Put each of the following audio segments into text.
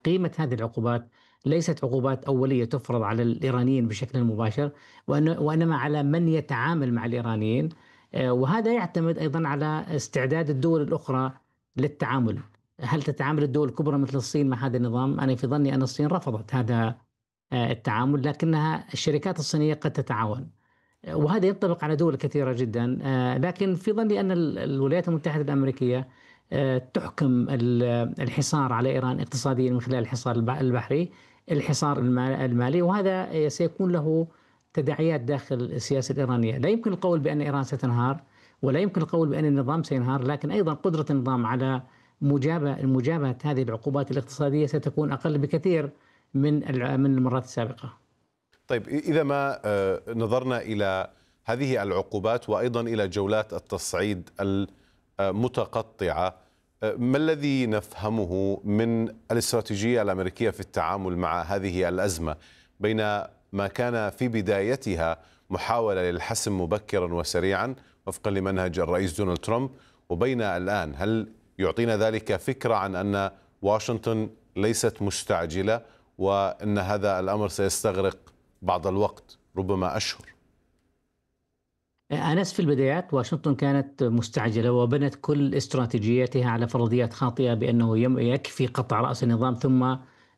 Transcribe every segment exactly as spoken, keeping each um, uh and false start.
قيمة هذه العقوبات ليست عقوبات أولية تُفرض على الإيرانيين بشكل مباشر، وإن وإنما على من يتعامل مع الإيرانيين، آآ وهذا يعتمد أيضًا على استعداد الدول الأخرى للتعامل. هل تتعامل الدول الكبرى مثل الصين مع هذا النظام؟ أنا في ظني أن الصين رفضت هذا آآ التعامل، لكنها الشركات الصينية قد تتعاون. وهذا ينطبق على دول كثيرة جدًا، آآ، لكن في ظني أن ال الولايات المتحدة الأمريكية آآ، تحكم ال الحصار على إيران اقتصاديًا من خلال الحصار الب البحري، الحصار الما المالي، وهذا سيكون له تداعيات داخل السياسة الإيرانية. لا يمكن القول بأن إيران ستنهار، ولا يمكن القول بأن النظام سينهار، لكن أيضًا قدرة النظام على مجابة مجابهة هذه العقوبات الاقتصادية ستكون أقل بكثير من الع من المرات السابقة. طيب إذا ما آه، نظرنا إلى هذه العقوبات وأيضا إلى جولات التصعيد المتقطعة، آه، ما الذي نفهمه من الاستراتيجية الأمريكية في التعامل مع هذه الأزمة بين ما كان في بدايتها محاولة للحسم مبكرا وسريعا وفقا لمنهج الرئيس دونالد ترامب، وبين الآن؟ هل يعطينا ذلك فكرة عن أن واشنطن ليست مستعجلة وأن هذا الأمر سيستغرق بعض الوقت، ربما أشهر؟ أنس، في البدايات واشنطن كانت مستعجلة وبنت كل استراتيجيتها على فرضيات خاطئة بأنه يم- يكفي قطع رأس النظام ثم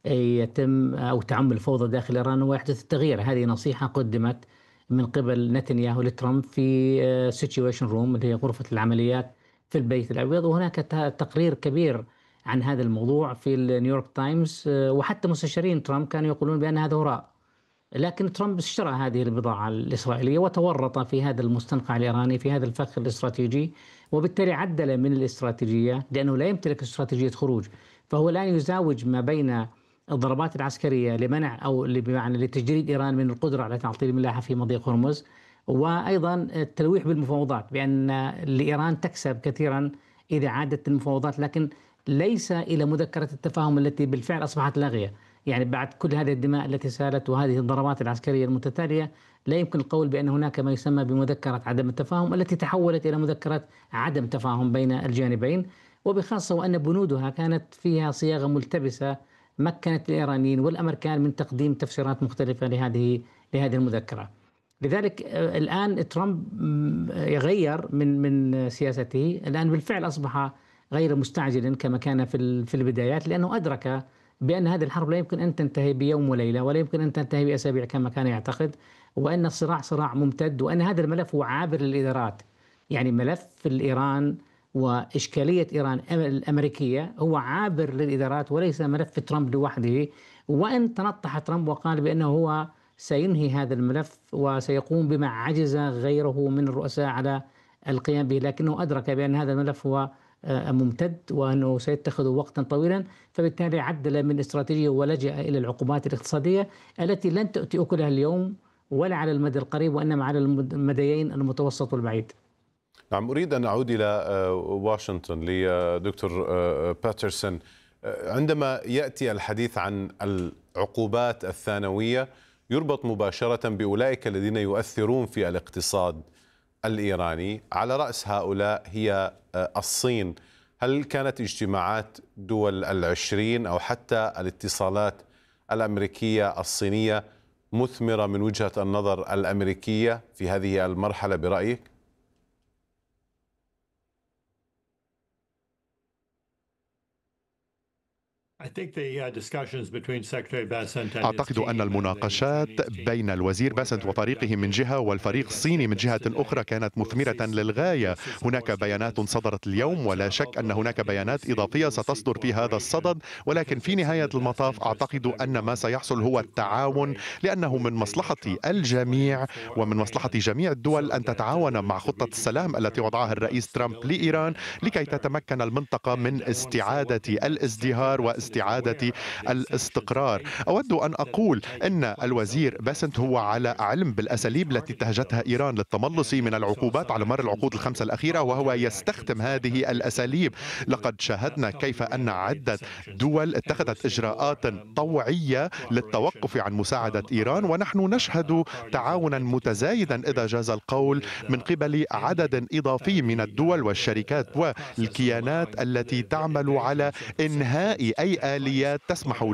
يتم أو تعم الفوضى داخل إيران ويحدث التغيير. هذه نصيحة قدمت من قبل نتنياهو لترامب في سيتويشن روم اللي هي غرفة العمليات في البيت الأبيض، وهناك ت- تقرير كبير عن هذا الموضوع في النيويورك تايمز، آه، وحتى مستشارين ترامب كانوا يقولون بأن هذا هراء. لكن ترامب اشترى هذه البضاعة الإسرائيلية وتورط في هذا المستنقع الإيراني في هذا الفخ الاستراتيجي، وبالتالي عدل من الاستراتيجية لأنه لا يمتلك استراتيجية خروج. فهو الآن يزاوج ما بين الضربات العسكرية لمنع أو بمعنى لتجريد إيران من القدرة على تعطيل الملاحة في مضيق هرمز، وأيضا التلويح بالمفاوضات بأن لإيران تكسب كثيرا إذا عادت المفاوضات، لكن ليس إلى مذكرة التفاهم التي بالفعل أصبحت لاغية. يعني بعد كل هذه الدماء التي سالت وهذه الضربات العسكرية المتتالية، لا يمكن القول بأن هناك ما يسمى بمذكرة عدم التفاهم التي تحولت إلى مذكرة عدم تفاهم بين الجانبين، وبخاصة وأن بنودها كانت فيها صياغة ملتبسة مكنت الإيرانيين والأمريكان من تقديم تفسيرات مختلفة لهذه لهذه المذكرة. لذلك آه، الآن ترامب م، يغير من من سياسته. الآن بالفعل أصبح غير مستعجل كما كان في ال- في البدايات، لأنه أدرك بأن هذه الحرب لا يمكن أن تنتهي بيوم وليلة، ولا يمكن أن تنتهي بأسابيع كما كان يعتقد، وأن الصراع صراع ممتد، وأن هذا الملف هو عابر للإدارات. يعني ملف الإيران وإشكالية إيران أم- الأمريكية هو عابر للإدارات وليس ملف ترامب لوحده. وإن تنطح ترامب وقال بأنه هو سينهي هذا الملف وسيقوم بما عجز غيره من الرؤساء على القيام به، لكنه أدرك بأن هذا الملف هو آه، ممتد وأنه سيتخذ وقتا طويلا، فبالتالي عدل من استراتيجية ولجأ إلى العقوبات الاقتصادية التي لن تؤتي أكلها اليوم ولا على المدى القريب، وإنما على المديين المتوسط والبعيد. نعم، أريد أن أعود إلى آه، واشنطن لدكتور آه، باترسون. آه، عندما يأتي الحديث عن العقوبات الثانوية يربط مباشرة بأولئك الذين يؤثرون في الاقتصاد الإيراني، على رأس هؤلاء هي آه، الصين. هل كانت اجتماعات دول العشرين أو حتى الاتصالات الأمريكية الصينية مثمرة من وجهة النظر الأمريكية في هذه المرحلة برأيك؟ أعتقد أن المناقشات بين الوزير باسنت وفريقه من جهة والفريق الصيني من جهة أخرى كانت مثمرة للغاية. هناك بيانات صدرت اليوم ولا شك أن هناك بيانات إضافية ستصدر في هذا الصدد، ولكن في نهاية المطاف أعتقد أن ما سيحصل هو التعاون، لأنه من مصلحة الجميع ومن مصلحة جميع الدول أن تتعاون مع خطة السلام التي وضعها الرئيس ترامب لإيران لكي تتمكن المنطقة من استعادة الازدهار واستعادة الاستقرار. أود أن أقول أن الوزير باسنت هو على علم بالأساليب التي اتهجتها إيران للتملص من العقوبات على مر العقود الخمسة الأخيرة، وهو يستخدم هذه الأساليب. لقد شاهدنا كيف أن عدة دول اتخذت إجراءات طوعية للتوقف عن مساعدة إيران، ونحن نشهد تعاونا متزايدا إذا جاز القول من قبل عدد إضافي من الدول والشركات والكيانات التي تعمل على إنهاء أي آليات تسمح